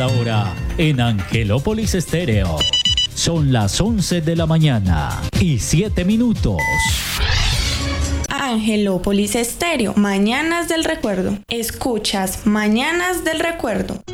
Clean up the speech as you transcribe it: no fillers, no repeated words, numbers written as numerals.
la hora en Angelópolis Estéreo. Son las 11 de la mañana y 7 minutos. Angelópolis Estéreo, Mañanas del Recuerdo. Escuchas Mañanas del Recuerdo.